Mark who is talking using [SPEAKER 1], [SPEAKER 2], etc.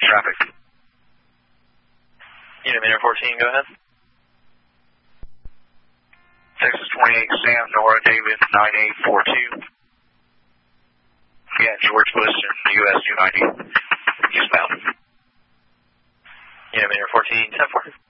[SPEAKER 1] traffic.
[SPEAKER 2] Unit Meter 14, go ahead.
[SPEAKER 1] Texas 28 Sam, Nora David 9842. Yeah, George Bush, US 290. Eastbound.
[SPEAKER 2] Unit Meter 14, 10-4.